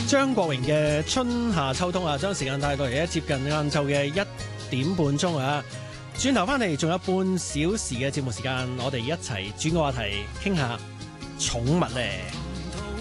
張國榮嘅春夏秋冬啊，將時間帶到嚟接近晏晝嘅1點半鐘啊！轉頭翻嚟仲有半小時嘅節目時間，我哋一齊轉個話題，傾下寵物咧。